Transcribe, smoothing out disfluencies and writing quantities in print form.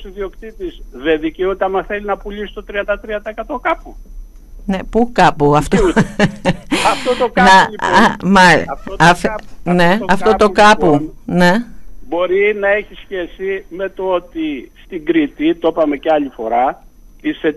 ιδιοκτήτης δεν δικαιούται άμα θέλει να πουλήσει το 33% κάπου? Ναι, πού κάπου αυτό? Αυτό το κάπου λοιπόν. Αυτό το κάπου, λοιπόν, ναι. Μπορεί να έχει σχέση με το ότι στην Κρήτη, το είπαμε και άλλη φορά,